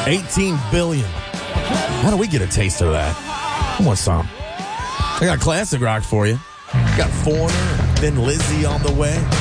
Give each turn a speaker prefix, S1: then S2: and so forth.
S1: $18 billion. How do we get a taste of that? I want some. I got classic rock for you. Got Foreigner and Thin Lizzy on the way.